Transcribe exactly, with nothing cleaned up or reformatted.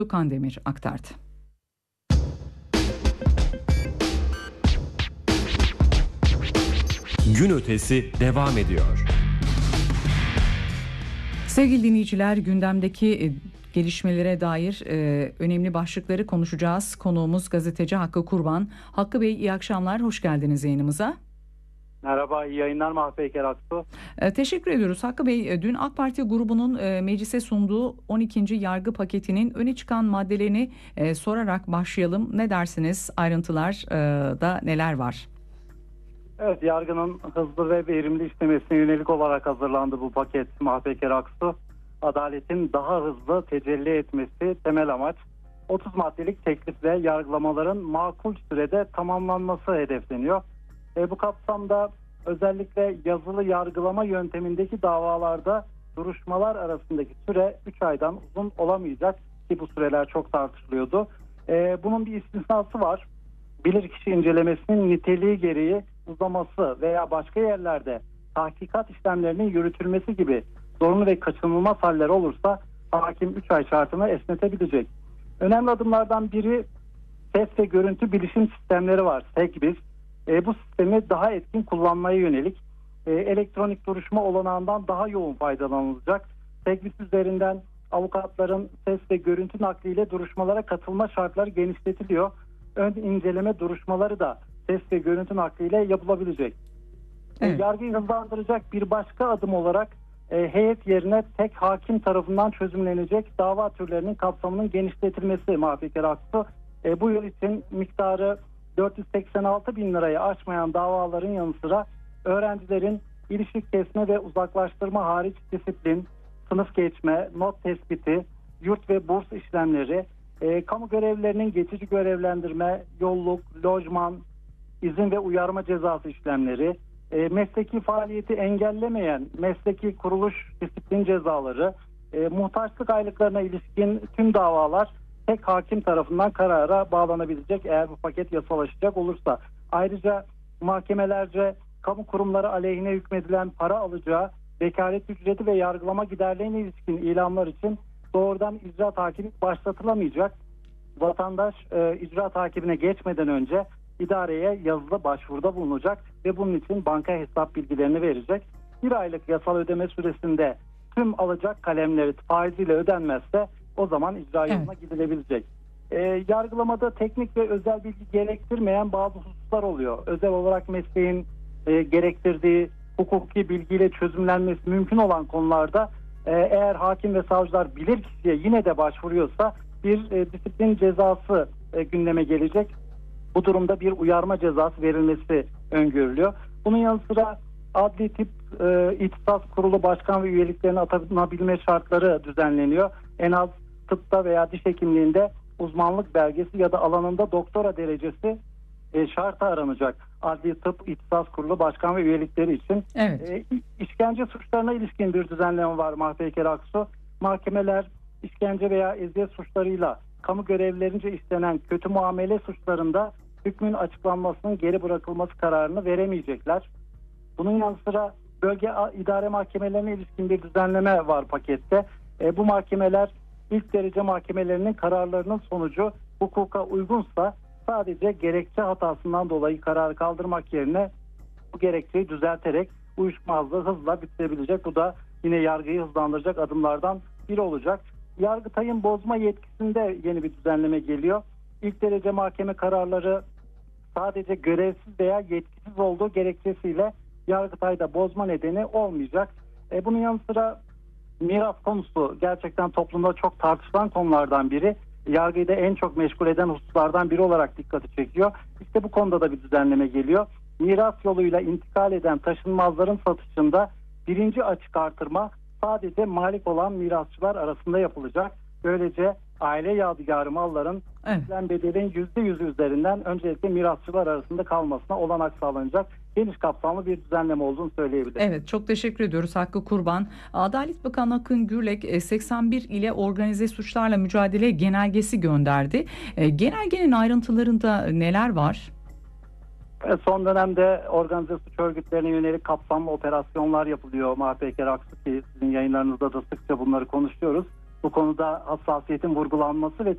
Kandemir aktardı. Gün ötesi devam ediyor. Sevgili dinleyiciler, gündemdeki gelişmelere dair e, önemli başlıkları konuşacağız. Konuğumuz gazeteci Hakkı Kurban. Hakkı Bey, iyi akşamlar, hoş geldiniz yayınımıza. Merhaba, iyi yayınlar Mahpeyker Aksu. E, teşekkür ediyoruz. Hakkı Bey, e, dün AK Parti grubunun e, meclise sunduğu on ikinci yargı paketinin öne çıkan maddelerini e, sorarak başlayalım. Ne dersiniz? Ayrıntılar e, da neler var? Evet, yargının hızlı ve verimli işlemesine yönelik olarak hazırlandı bu paket Mahpeyker Aksu. Adaletin daha hızlı tecelli etmesi temel amaç. otuz maddelik teklifle yargılamaların makul sürede tamamlanması hedefleniyor. E, bu kapsamda özellikle yazılı yargılama yöntemindeki davalarda duruşmalar arasındaki süre üç aydan uzun olamayacak ki bu süreler çok tartışılıyordu. E, bunun bir istisnası var. Bilirkişi incelemesinin niteliği gereği uzaması veya başka yerlerde tahkikat işlemlerinin yürütülmesi gibi zorunlu ve kaçınılmaz haller olursa hakim üç ay şartını esnetebilecek. Önemli adımlardan biri ses ve görüntü bilişim sistemleri var. SECBİS. E, bu sistemi daha etkin kullanmaya yönelik e, elektronik duruşma olanağından daha yoğun faydalanılacak. SECBİS üzerinden avukatların ses ve görüntü nakliyle duruşmalara katılma şartları genişletiliyor. Ön inceleme duruşmaları da ses ve görüntü nakliyle yapılabilecek. Evet. E, yargıyı hızlandıracak bir başka adım olarak e, heyet yerine tek hakim tarafından çözümlenecek dava türlerinin kapsamının genişletilmesi Mahpeyker Aksu. E, bu yıl için miktarı dört yüz seksen altı bin lirayı aşmayan davaların yanı sıra öğrencilerin ilişik kesme ve uzaklaştırma hariç disiplin, sınıf geçme, not tespiti, yurt ve burs işlemleri, e, kamu görevlilerinin geçici görevlendirme, yolluk, lojman, izin ve uyarma cezası işlemleri, e, mesleki faaliyeti engellemeyen mesleki kuruluş disiplin cezaları, e, muhtaçlık aylıklarına ilişkin tüm davalar tek hakim tarafından karara bağlanabilecek eğer bu paket yasalaşacak olursa. Ayrıca mahkemelerce kamu kurumları aleyhine hükmedilen para alacağı vekalet ücreti ve yargılama giderlerine ilişkin ilanlar için doğrudan icra takibi başlatılamayacak. Vatandaş e, icra takibine geçmeden önce idareye yazılı başvuruda bulunacak ve bunun için banka hesap bilgilerini verecek. Bir aylık yasal ödeme süresinde tüm alacak kalemleri faiziyle ödenmezse o zaman icra yoluna evet. gidilebilecek. E, yargılamada teknik ve özel bilgi gerektirmeyen bazı hususlar oluyor. Özel olarak mesleğin e, gerektirdiği hukuki bilgiyle çözümlenmesi mümkün olan konularda e, eğer hakim ve savcılar bilirkişiye yine de başvuruyorsa bir e, disiplin cezası e, gündeme gelecek. Bu durumda bir uyarma cezası verilmesi öngörülüyor. Bunun yanı sıra adli tip e, ihtisas kurulu başkan ve üyeliklerine atanabilme şartları düzenleniyor. En az tıpta veya diş hekimliğinde uzmanlık belgesi ya da alanında doktora derecesi e, şartı aranacak. Adli tıp ihtisas kurulu başkan ve üyelikleri için. Evet. E, işkence suçlarına ilişkin bir düzenleme var Mahpeyker Aksu. Mahkemeler işkence veya eziyet suçlarıyla kamu görevlilerince işlenen kötü muamele suçlarında hükmün açıklanmasının geri bırakılması kararını veremeyecekler. Bunun yanı sıra bölge idare mahkemelerine ilişkin bir düzenleme var pakette. E, bu mahkemeler ilk derece mahkemelerinin kararlarının sonucu hukuka uygunsa sadece gerekçe hatasından dolayı kararı kaldırmak yerine bu gerekçeyi düzelterek uyuşmazlığı hızla bitirebilecek. Bu da yine yargıyı hızlandıracak adımlardan biri olacak. Yargıtay'ın bozma yetkisinde yeni bir düzenleme geliyor. İlk derece mahkeme kararları sadece görevsiz veya yetkisiz olduğu gerekçesiyle Yargıtay'da bozma nedeni olmayacak. E, bunun yanı sıra miras konusu gerçekten toplumda çok tartışılan konulardan biri. Yargıyı da en çok meşgul eden hususlardan biri olarak dikkati çekiyor. İşte bu konuda da bir düzenleme geliyor. Miras yoluyla intikal eden taşınmazların satışında birinci açık artırma sadece malik olan mirasçılar arasında yapılacak. Böylece aile yadigarı malların evet. bedelin yüzde yüz üzerinden öncelikle mirasçılar arasında kalmasına olanak sağlanacak. Geniş kapsamlı bir düzenleme olduğunu söyleyebilirim. Evet, çok teşekkür ediyoruz Hakkı Kurban. Adalet Bakanı Akın Gürlek seksen bir ile organize suçlarla mücadele genelgesi gönderdi. Genelgenin ayrıntılarında neler var? Son dönemde organize suç örgütlerine yönelik kapsamlı operasyonlar yapılıyor Mahpeyker Aksu, ki sizin yayınlarınızda da sıkça bunları konuşuyoruz. Bu konuda hassasiyetin vurgulanması ve